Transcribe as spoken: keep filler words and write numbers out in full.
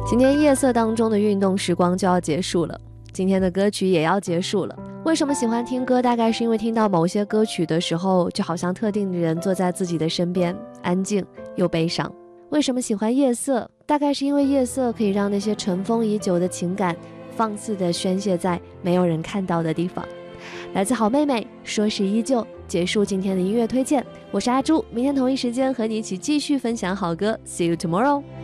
今天夜色当中的运动时光就要结束了，今天的歌曲也要结束了。为什么喜欢听歌？大概是因为听到某些歌曲的时候，就好像特定的人坐在自己的身边，安静又悲伤。为什么喜欢夜色？大概是因为夜色可以让那些尘封已久的情感放肆地宣泄在没有人看到的地方。来自好妹妹，说是依旧，结束今天的音乐推荐。我是阿朱，明天同一时间和你一起继续分享好歌。See you tomorrow。